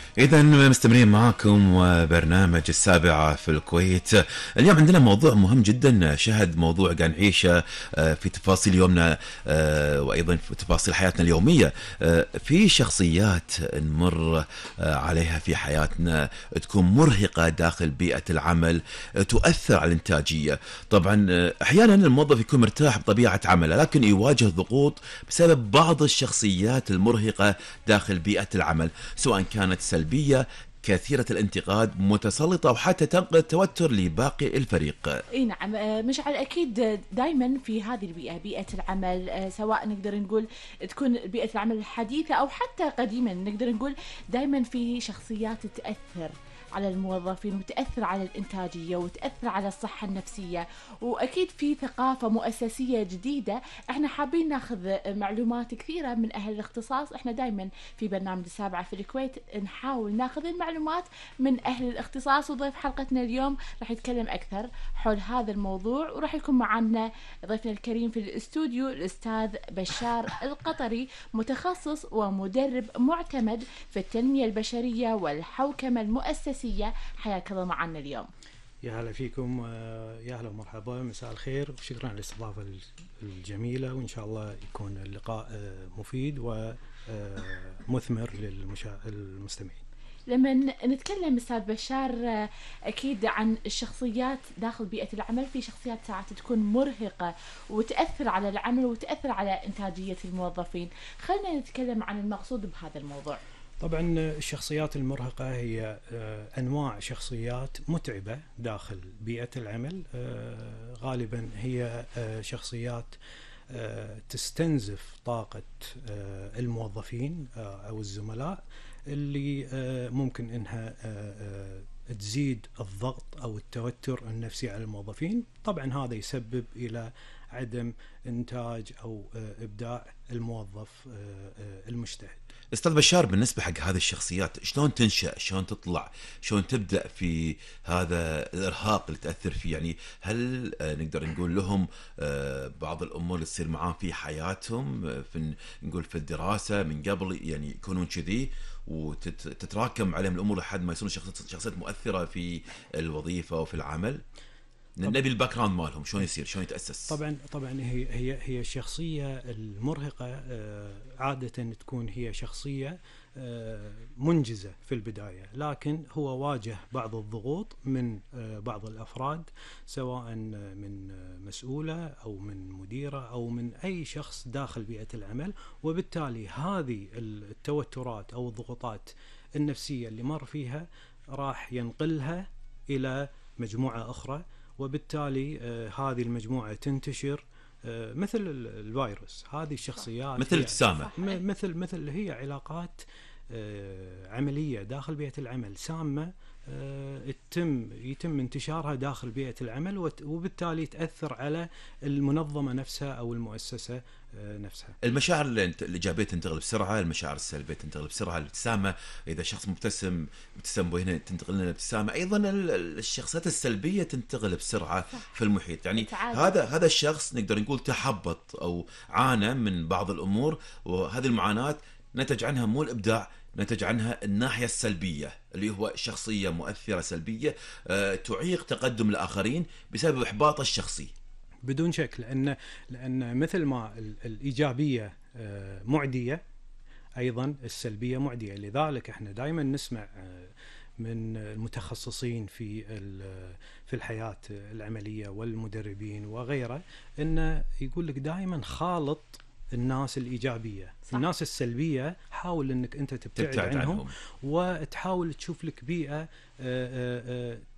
إذا مستمرين معاكم وبرنامج السابعة في الكويت. اليوم عندنا موضوع مهم جدا شهد موضوع قاعد نعيشه في تفاصيل يومنا وأيضا في تفاصيل حياتنا اليومية. في شخصيات نمر عليها في حياتنا تكون مرهقة داخل بيئة العمل، تؤثر على الإنتاجية. طبعا أحيانا الموظف يكون مرتاح بطبيعة عمله، لكن يواجه ضغوط بسبب بعض الشخصيات المرهقة داخل بيئة العمل، سواء كانت سلبية، كثيرة الانتقاد، متسلطة، أو حتى تنقل توتر لباقي الفريق. اي نعم. مشعل، اكيد دائما في هذه البيئه، بيئه العمل، سواء نقدر نقول تكون بيئه العمل الحديثه او حتى قديما، نقدر نقول دائما في شخصيات تاثر على الموظفين وتأثر على الإنتاجية وتأثر على الصحة النفسية. وأكيد في ثقافة مؤسسية جديدة. احنا حابين ناخذ معلومات كثيرة من أهل الاختصاص. احنا دائما في برنامج السابعة في الكويت نحاول ناخذ المعلومات من أهل الاختصاص، وضيف حلقتنا اليوم راح يتكلم أكثر حول هذا الموضوع، وراح يكون معنا ضيفنا الكريم في الاستوديو الأستاذ بشار القطري، متخصص ومدرب معتمد في التنمية البشرية والحوكمة المؤسسية. حياك الله معنا اليوم. يا هلا فيكم، يا هلا ومرحبا، مساء الخير، وشكرا على الاستضافة الجميلة، وإن شاء الله يكون اللقاء مفيد ومثمر للمستمعين. لما نتكلم أستاذ بشار أكيد عن الشخصيات داخل بيئة العمل، في شخصيات ساعات تكون مرهقة وتأثر على العمل وتأثر على إنتاجية الموظفين. خلنا نتكلم عن المقصود بهذا الموضوع. طبعا الشخصيات المرهقة هي أنواع شخصيات متعبة داخل بيئة العمل. غالبا هي شخصيات تستنزف طاقة الموظفين أو الزملاء، اللي ممكن إنها تزيد الضغط أو التوتر النفسي على الموظفين. طبعا هذا يسبب إلى عدم إنتاج أو إبداع الموظف المجتهد. أستاذ بشار، بالنسبة حق هذه الشخصيات، شلون تنشأ، شلون تطلع، شلون تبدأ في هذا الإرهاق اللي تأثر فيه؟ يعني هل نقدر نقول لهم بعض الأمور اللي تصير معاهم في حياتهم، في نقول في الدراسة من قبل، يعني يكونون كذي وتتراكم عليهم الأمور لحد ما يصيرون شخصيات مؤثرة في الوظيفة وفي العمل؟ نبي الباك جراوند مالهم، شلون يصير، شلون يتأسس؟ طبعا هي الشخصية المرهقة عادة تكون هي شخصية منجزة في البداية، لكن هو واجه بعض الضغوط من بعض الأفراد، سواء من مسؤولة أو من مديرة أو من أي شخص داخل بيئة العمل، وبالتالي هذه التوترات أو الضغوطات النفسية اللي مر فيها راح ينقلها إلى مجموعة أخرى، وبالتالي هذه المجموعة تنتشر مثل الفيروس. هذه الشخصيات مثل ابتسامة، مثل هي علاقات عملية داخل بيئة العمل سامة، يتم انتشارها داخل بيئة العمل، وبالتالي تأثر على المنظمة نفسها أو المؤسسة نفسها. المشاعر الإيجابية تنتقل بسرعة، المشاعر السلبية تنتقل بسرعة. الابتسامة، إذا شخص مبتسم وجهه تنتقل لنا الابتسامة. أيضا الشخصيات السلبية تنتقل بسرعة في المحيط. يعني هذا الشخص نقدر نقول تحبط أو عانى من بعض الأمور، وهذه المعاناة نتج عنها مو الإبداع، نتج عنها الناحية السلبية اللي هو شخصية مؤثرة سلبية تعيق تقدم الآخرين بسبب إحباطه الشخصي. بدون شك، لأن مثل ما الإيجابية معدية، أيضا السلبية معدية. لذلك احنا دائما نسمع من المتخصصين في الحياة العملية والمدربين وغيره، إنه يقول لك دائما خالط الناس الإيجابية. صح. الناس السلبية حاول أنك أنت تبتعد عنهم، وتحاول تشوف لك بيئة